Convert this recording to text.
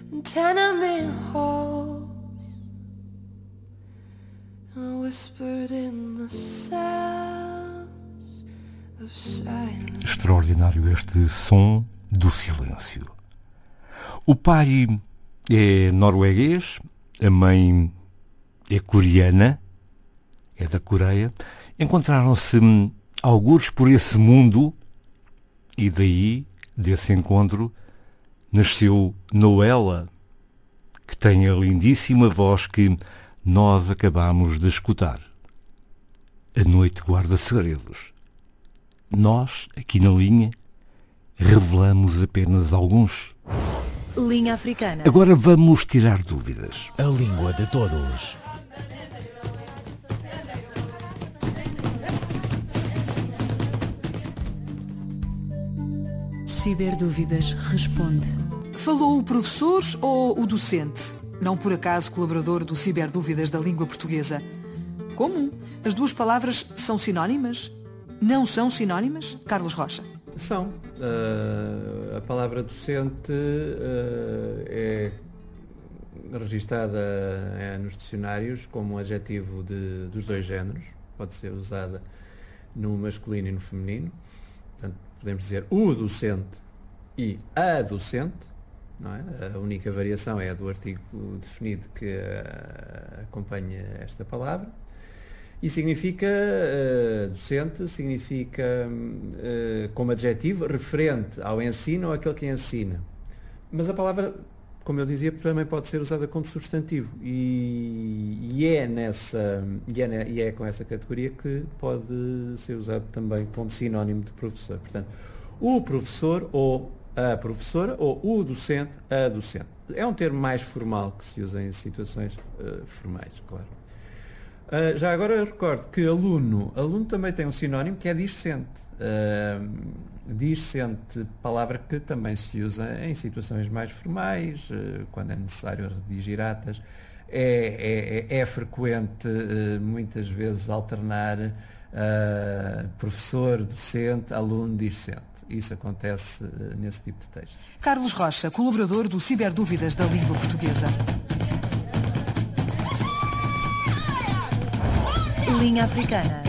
and tenement halls, and whispered in the sounds of silence. Extraordinário este som do silêncio. O pai é norueguês, a mãe é coreana, é da Coreia. Encontraram-se algures por esse mundo e daí, desse encontro, nasceu Noella, que tem a lindíssima voz que nós acabamos de escutar. A noite guarda segredos. Nós, aqui na linha, revelamos apenas alguns. Linha Africana. Agora vamos tirar dúvidas. A língua de todos. Ciberdúvidas responde. Falou o professor ou o docente? Não por acaso colaborador do Ciberdúvidas da Língua Portuguesa. Como? As duas palavras são sinónimas? Não são sinónimas? Carlos Rocha. São. A palavra docente é registada nos dicionários como um adjetivo dos dois géneros. Pode ser usada no masculino e no feminino. Portanto, podemos dizer o docente e a docente. Não é? A única variação é a do artigo definido que acompanha esta palavra. E significa, docente, significa como adjetivo referente ao ensino ou àquele que ensina. Mas a palavra, como eu dizia, também pode ser usada como substantivo. E é com essa categoria que pode ser usado também como sinónimo de professor. Portanto, o professor ou a professora ou o docente, a docente. É um termo mais formal que se usa em situações formais, claro. Já agora eu recordo que aluno também tem um sinónimo que é discente. Discente, palavra que também se usa em situações mais formais, quando é necessário redigir atas. É frequente muitas vezes alternar professor, docente, aluno, discente. Isso acontece nesse tipo de texto. Carlos Rocha, colaborador do Ciberdúvidas da Língua Portuguesa. Linha Africana.